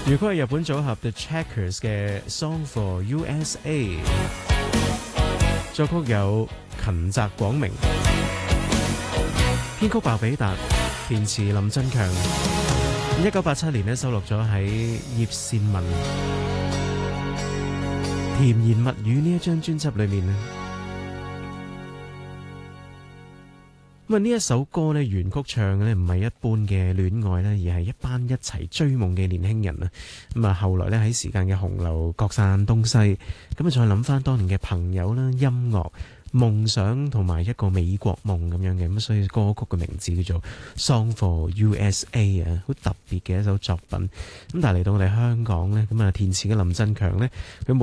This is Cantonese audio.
如果係日本組合 The Checkers 嘅 Song for USA， 作曲有芹澤廣明，編曲鮑比達，填詞林振強。1987年咧收錄咗喺葉倩文甜言蜜語呢一張專輯裏面咧。咁啊，呢一首歌咧原曲唱嘅咧唔係一般嘅戀愛咧，而係一班一齊追夢嘅年輕人啊。咁啊，後來咧喺時間嘅洪流各散東西，咁啊再諗翻當年嘅朋友啦、音樂、夢想同埋一個美國夢咁樣嘅，咁所以歌曲嘅名字叫做 Song for USA 啊，好特別嘅一首作品。咁但係嚟到我哋香港咧，咁啊填詞嘅林振強咧，佢冇